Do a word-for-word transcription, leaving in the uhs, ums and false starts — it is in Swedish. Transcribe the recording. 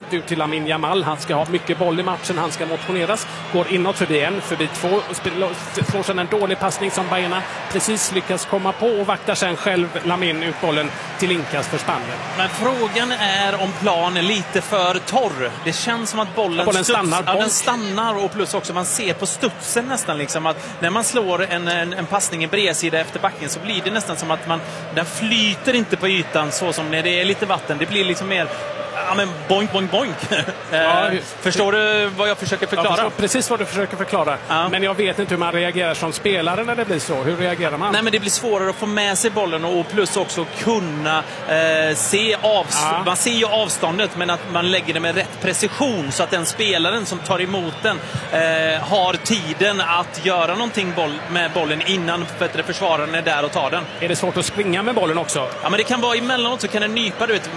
rätt ut till Lamine Yamal. Han ska ha mycket boll i matchen, han ska motioneras. Går inåt förbi en, förbi två. Slår sedan en dålig passning som Bayerna precis lyckas komma på och vaktar sen själv Lamine ut bollen till inkast för Spanien. Men frågan är om planen är lite för torr. Det känns som att bollen, ja, bollen stannar. Ja, den stannar, och plus också man ser på studsen nästan liksom att när man slår en, en, en passning i bredsida efter backen så blir det nästan som att man, den flyter inte på ytan så som när det är lite vatten. Det blir liksom mer, ja men boink, boink, boink. Ja, förstår du vad jag försöker förklara? Jag förstår precis vad du försöker förklara. Ja. Men jag vet inte hur man reagerar som spelare när det blir så. Hur reagerar man? Nej, men det blir svårare att få med sig bollen och plus också kunna eh, se avstånd. Ja. Man ser ju avståndet, men att man lägger det med rätt precision så att den spelaren som tar emot den eh, har tiden att göra någonting boll, med bollen innan försvararen är där och tar den. Är det svårt att springa med bollen också? Ja, men det kan vara emellanåt så kan den nypa, du vet.